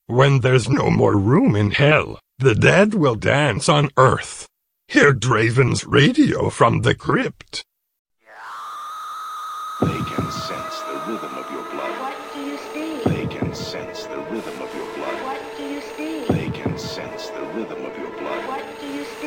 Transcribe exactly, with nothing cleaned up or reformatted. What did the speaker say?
When there's no more room in hell, the dead will dance on earth. Hear Draven's radio from the crypt. They can sense the rhythm of your blood. What do you see? They can sense the rhythm of your blood. What do you see? They can sense the rhythm of your blood. What do you see?